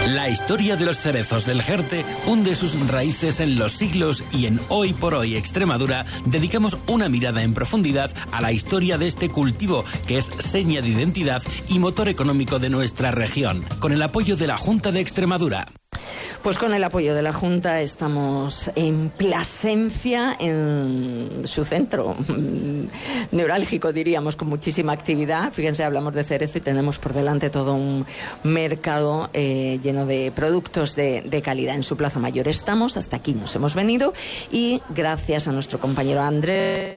La historia de los cerezos del Jerte hunde sus raíces en los siglos y en Hoy por Hoy Extremadura dedicamos una mirada en profundidad a la historia de este cultivo que es seña de identidad y motor económico de nuestra región, con el apoyo de la Junta de Extremadura. Pues con el apoyo de la Junta estamos en Plasencia, en su centro neurálgico, diríamos, con muchísima actividad. Fíjense, hablamos de cerezo y tenemos por delante todo un mercado lleno de productos de calidad. En su Plaza Mayor estamos, hasta aquí nos hemos venido y gracias a nuestro compañero Andrés,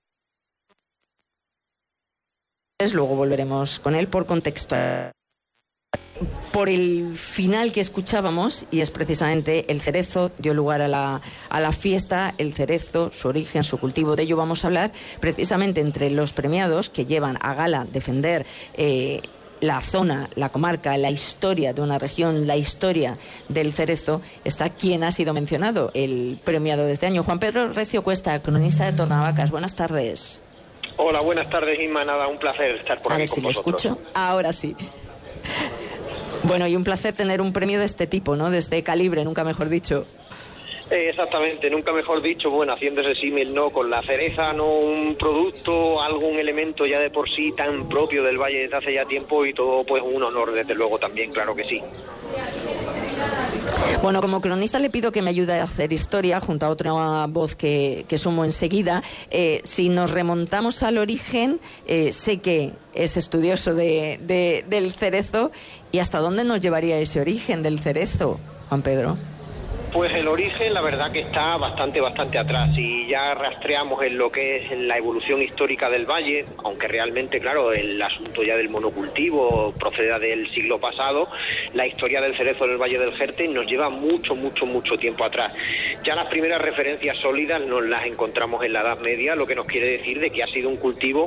luego volveremos con él por contexto. Por el final que escuchábamos, y es precisamente el cerezo, dio lugar a la fiesta, el cerezo, su origen, su cultivo. De ello vamos a hablar precisamente entre los premiados que llevan a gala defender la zona, la comarca, la historia de una región, la historia del cerezo. Está quien ha sido mencionado, el premiado de este año, Juan Pedro Recio Cuesta, cronista de Tornavacas. Buenas tardes. Hola, buenas tardes, Inma. Nada, un placer estar por aquí con vosotros. A ver si lo escucho. Ahora sí. Bueno, y un placer tener un premio de este tipo, ¿no? De este calibre, nunca mejor dicho. Exactamente, nunca mejor dicho. Bueno, haciendo ese símil, ¿no? Con la cereza, ¿no? Un producto, algún elemento ya de por sí tan propio del valle desde hace ya tiempo y todo, pues un honor, desde luego, también, claro que sí. Bueno, como cronista le pido que me ayude a hacer historia junto a otra voz que sumo enseguida. Si nos remontamos al origen, sé que es estudioso del cerezo. ¿Y hasta dónde nos llevaría ese origen del cerezo, Juan Pedro? Pues el origen, la verdad que está bastante atrás. Si ya rastreamos en lo que es la evolución histórica del valle, aunque realmente, claro, el asunto ya del monocultivo proceda del siglo pasado, la historia del cerezo en el Valle del Jerte nos lleva mucho tiempo atrás. Ya las primeras referencias sólidas nos las encontramos en la Edad Media, lo que nos quiere decir de que ha sido un cultivo